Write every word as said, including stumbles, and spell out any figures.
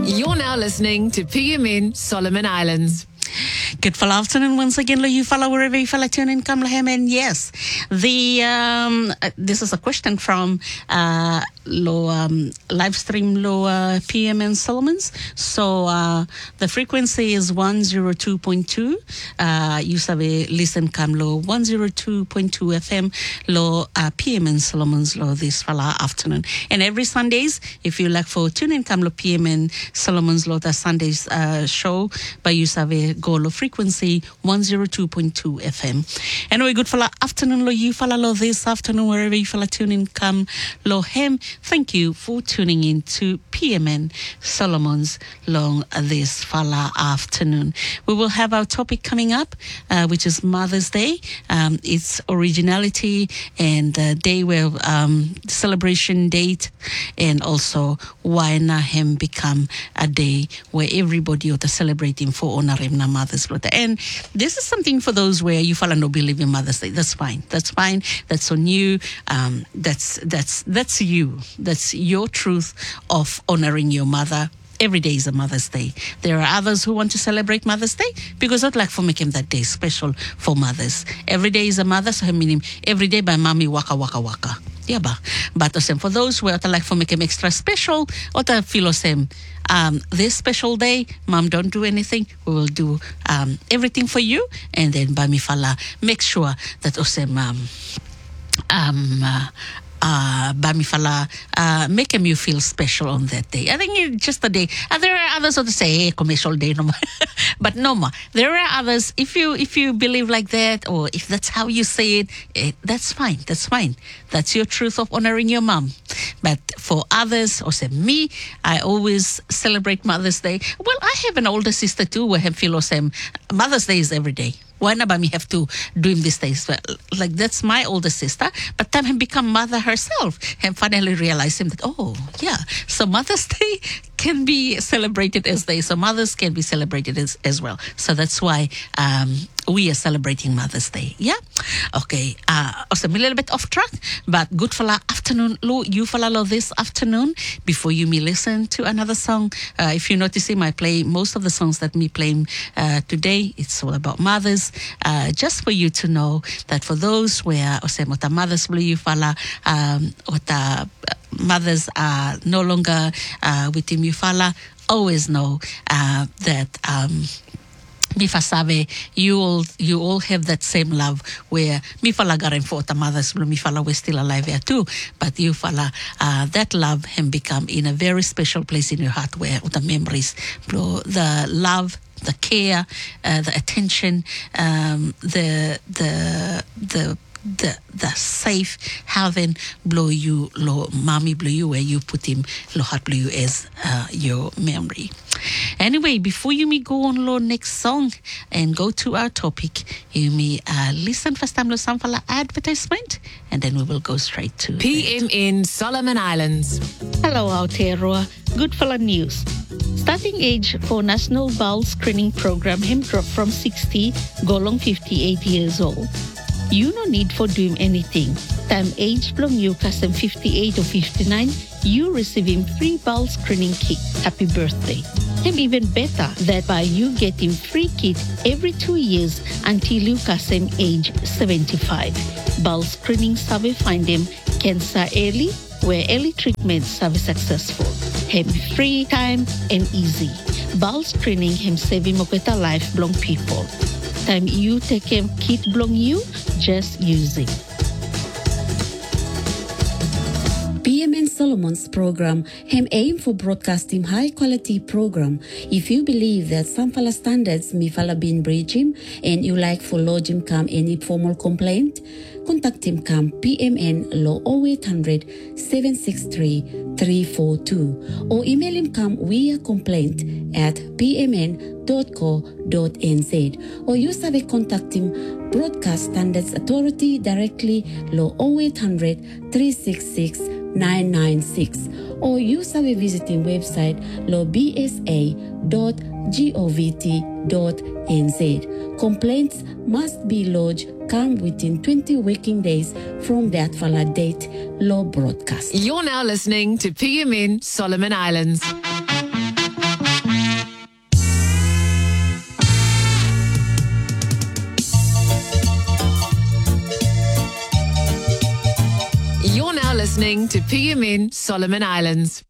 You're now listening to P M N Solomon Islands. Good fall afternoon once again, lo you follow wherever you follow tune in, come lahem, and yes, the um, uh, this is a question from uh, lo um, live stream lo uh, P M N Solomons. So uh, the frequency is one oh two point two. Uh, you sabe listen come lo one oh two point two F M lo uh, P M N Solomons lo this fall afternoon. And every Sundays, if you like for tune in come lo P M N Solomons lo the Sundays uh, show, but you sabe go lo frequency one oh two point two F M. Anyway, good fella afternoon lo you fella lo this afternoon wherever you fella tune in come lo hem. Thank you for tuning in to P M N Solomons long this fella afternoon. We will have our topic coming up, uh, which is Mother's Day. Um, its originality and the day where um, celebration date, and also why Nahem become a day where everybody ought to celebrating for honoring na Mother's Day. And this is something for those where you follow no believe in Mother's Day. That's fine. That's fine. That's on you. Um, that's that's that's you. That's your truth of honoring your mother. Every day is a Mother's Day. There are others who want to celebrate Mother's Day because I'd like for making that day special for mothers. Every day is a mother, so I mean every day by mommy waka waka waka. Yeah, ba. But for those who would like for make him extra special, or to feel same. Um, this special day, Mom, don't do anything. We will do um, everything for you, and then by me fala make sure that osem um um. Uh, Uh, Bamifala, uh, make him you feel special on that day. I think it's just a day. Uh, there are others who say, hey, commercial day, no more. But no more. There are others, if you if you believe like that, or if that's how you say it, it, that's fine. That's fine. That's your truth of honoring your mom. But for others, or say me, I always celebrate Mother's Day. Well, I have an older sister too, where I feel same. Mother's Day is every day. Why not me have to do him these days? Well, like that's my older sister, but time him become mother herself and finally realize him that, oh, yeah, so Mother's Day can be celebrated as day, so mothers can be celebrated as, as well. So that's why um, we are celebrating Mother's Day. Yeah? Okay. Uh, also, a little bit off track, but good for la afternoon. Lo, you for la this afternoon. Before you me listen to another song, uh, if you notice him, I play most of the songs that me playing uh, today. It's all about mothers. Uh, just for you to know that for those where ose mota mothers blue you fala um ota mothers are no longer uh, with him you fala, always know uh, that um Mifasabe, you all you all have that same love where Mifala garen for the mothers, Mifala we're still alive here too, but you fala uh, that love can become in a very special place in your heart where the memories, the love, the care, uh, the attention, um, the the the the the safe haven blow you lo mommy blow you where you put him lo heart blow you as uh, your memory. Anyway, before you me go on lo next song and go to our topic, you me uh, listen first time lo samfala advertisement, and then we will go straight to P M N Solomon Islands. Hello Aotearoa, good fella news. Starting age for National Bowel Screening Program him drop from sixty go long fifty-eight years old. You no need for doing anything. Time age from you custom fifty-eight or fifty-nine, you receiving free bowel screening kit. Happy birthday. Him even better that by you getting free kit every two years until you custom age seventy-five. Bowel screening survey find them cancer early, where early treatments survey successful. Him free time and easy. Bowel screening him saving moketa life belong people. Time you take him kit belong you, just use it. P M N Solomon's program hem aim for broadcasting high quality program. If you believe that some fala standards me fala been breach him and you like for lodge him come any formal complaint, contact him come P M N law oh eight hundred, seven six three, three four two or email him come via complaint at p m n dot co dot n z or use have a contact him Broadcast Standards Authority directly law oh eight hundred, three six six, nine nine six or use have a visiting website law b s a dot govt dot n z. Complaints must be lodged come within twenty working days from that fala date law broadcast. You're now listening to P M N Solomon Islands. You're now listening to P M N Solomon Islands.